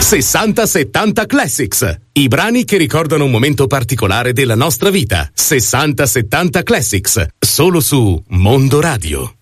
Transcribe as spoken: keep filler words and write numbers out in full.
sessanta settanta Classics. I brani che ricordano un momento particolare della nostra vita. sessanta settanta Classics. Solo su Mondo Radio.